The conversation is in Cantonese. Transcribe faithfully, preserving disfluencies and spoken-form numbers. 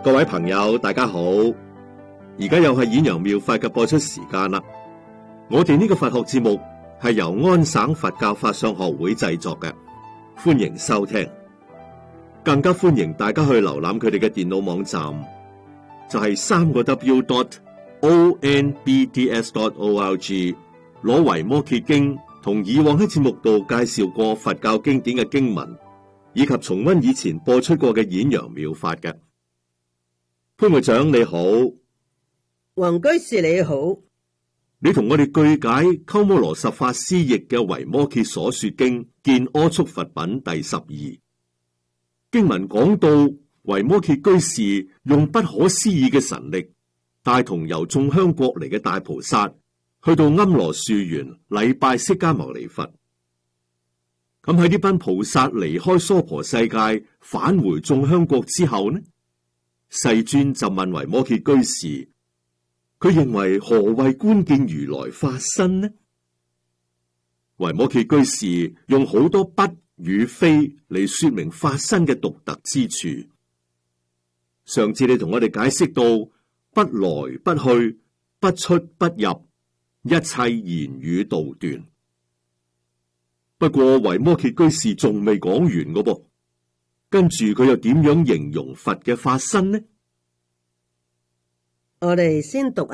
各位朋友，大家好！而家又係演揚妙法嘅播出時間啦。我哋呢個佛學節目係由安省佛教法相學會製作嘅，歡迎收聽。更加歡迎大家去瀏覽佢哋嘅電腦網站，就係三個 W dot O N B D S dot O R G， 攞維摩詰經同以往喺節目度介紹過佛教經典嘅經文，以及重溫以前播出過嘅演揚妙法嘅。潘會長你好， 黃居士你好， 你同我哋據解鳩摩羅什法師譯嘅維摩詰所說經見阿速佛品第十二經文，講到維摩詰居士用不可思議嘅神力，帶同由眾香國嚟嘅大菩薩去到庵羅樹園禮拜釋迦牟尼佛。咁喺呢班菩薩離開娑婆世界返回眾香國之後呢，世尊就問維摩詰居士，佢認為何謂觀見如來法身呢？維摩詰居士用好多不與非嚟說明法身嘅獨特之處。上次你同我哋解釋到不來不去，不出不入，一切言語道斷。不過維摩詰居士仲未講完嘅噃。跟住佢又點樣形容佛嘅法身呢？ 我哋先讀